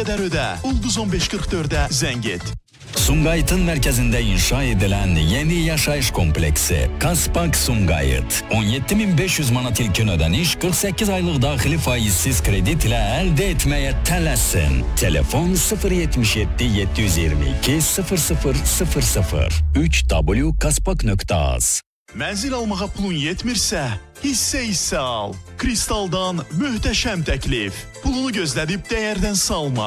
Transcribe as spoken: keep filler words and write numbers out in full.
qədər ödə. Ulduz on beş qırx dördə zəng et. Sumgayit'in merkezinde inşa edilen yeni yaşayış kompleksi Kaspak Sumgayit. on yetti min beş yüz manat ilkin ödeniş, qırx səkkiz aylıq daxili faizsiz kredit ile elde etmeye tələsin. Telefon sıfır yetmiş yeddi yeddi yüz iyirmi iki sıfır sıfır sıfır sıfır üç w kaspak nöqtə az. Mənzil almağa pulun yetmirsə, hissə hissə al. Kristaldan möhtəşəm təklif. Pulunu gözlədib dəyərdən salma.